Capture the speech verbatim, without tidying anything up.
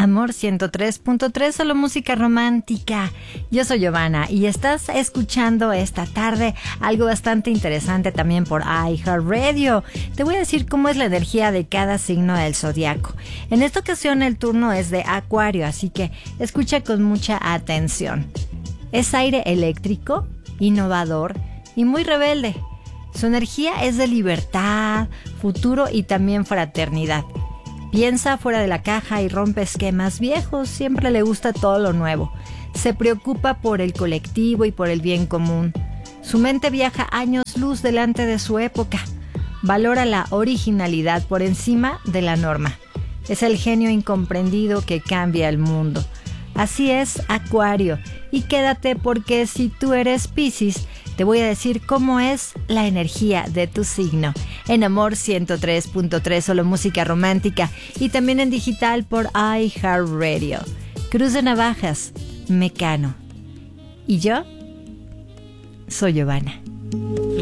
Amor ciento tres punto tres, solo música romántica. Yo soy Giovanna y estás escuchando esta tarde algo bastante interesante también por iHeartRadio. Te voy a decir cómo es la energía de cada signo del zodiaco. En esta ocasión el turno es de Acuario, así que escucha con mucha atención. Es aire eléctrico, innovador y muy rebelde. Su energía es de libertad, futuro y también fraternidad. Piensa fuera de la caja y rompe esquemas viejos, siempre le gusta todo lo nuevo. Se preocupa por el colectivo y por el bien común. Su mente viaja años luz delante de su época. Valora la originalidad por encima de la norma. Es el genio incomprendido que cambia el mundo. Así es, Acuario. Y quédate porque si tú eres Piscis, te voy a decir cómo es la energía de tu signo. En Amor ciento tres punto tres, solo música romántica. Y también en digital por iHeartRadio. Cruz de Navajas, Mecano. Y yo soy Giovanna.